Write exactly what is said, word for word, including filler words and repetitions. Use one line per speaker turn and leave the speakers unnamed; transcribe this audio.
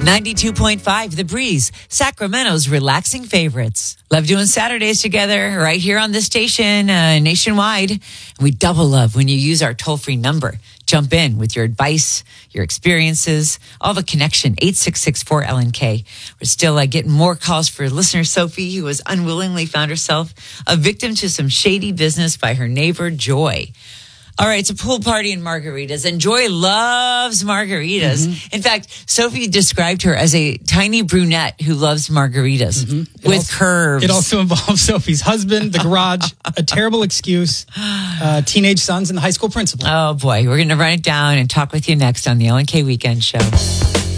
ninety-two point five The Breeze, Sacramento's relaxing favorites. Love doing Saturdays together right here on this station uh, nationwide. And we double love when you use our toll-free number. Jump in with your advice, your experiences, all the connection, eight six six four L N K. We're still uh, getting more calls for listener Sophie, who has unwillingly found herself a victim to some shady business by her neighbor, Joy. All right, it's a pool party in margaritas, and Joy loves margaritas. Mm-hmm. In fact, Sophie described her as a tiny brunette who loves margaritas mm-hmm. with
also,
curves.
It also involves Sophie's husband, the garage, a terrible excuse, uh, teenage sons, and the high school principal.
Oh, boy. We're going to run it down and talk with you next on the L N K Weekend Show.